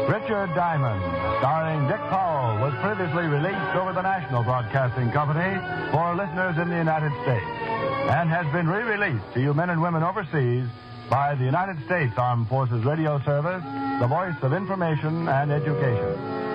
Richard Diamond, starring Dick Powell, was previously released over the National Broadcasting Company for listeners in the United States and has been re-released to you men and women overseas by the United States Armed Forces Radio Service, the voice of information and education.